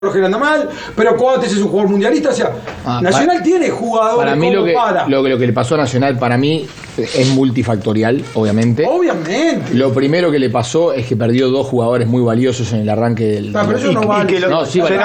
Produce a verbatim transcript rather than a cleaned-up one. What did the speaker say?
Roger anda mal, pero Coates es un jugador mundialista, o sea, ah, Nacional para, tiene jugadores para mí como lo que, para. Lo, lo que le pasó a Nacional para mí es multifactorial, obviamente. Obviamente. Lo primero que le pasó es que perdió dos jugadores muy valiosos en el arranque del... No, pero eso no vale. No, sí, vale.